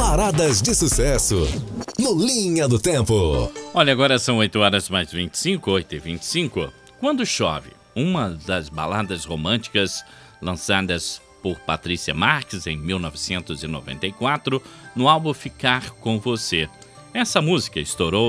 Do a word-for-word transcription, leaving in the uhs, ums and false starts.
Paradas de sucesso no Linha do Tempo. Olha, agora são oito horas mais vinte e cinco, oito e vinte e cinco. Quando Chove, uma das baladas românticas lançadas por Patrícia Marques em mil novecentos e noventa e quatro no álbum Ficar com Você. Essa música estourou